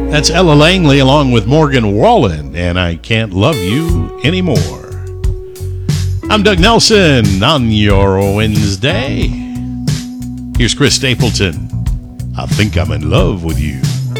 That's Ella Langley along with Morgan Wallen, and I Can't Love You Anymore. I'm Doug Nelson on your Wednesday. Here's Chris Stapleton. I think I'm in love with you.